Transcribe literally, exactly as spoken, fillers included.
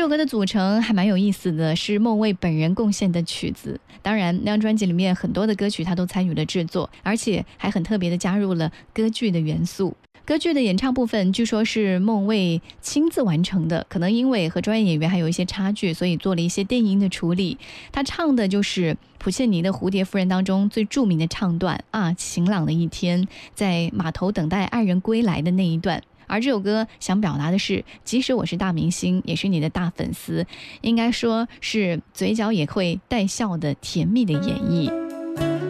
这首歌的组成还蛮有意思的，是孟蔚本人贡献的曲子。当然那张专辑里面很多的歌曲他都参与了制作，而且还很特别的加入了歌剧的元素。歌剧的演唱部分据说是孟蔚亲自完成的，可能因为和专业演员还有一些差距，所以做了一些电音的处理。他唱的就是普切尼的《蝴蝶夫人》当中最著名的唱段啊，晴朗的一天，在码头等待爱人归来的那一段。而这首歌想表达的是，即使我是大明星，也是你的大粉丝，应该说是嘴角也会带笑的甜蜜的演绎。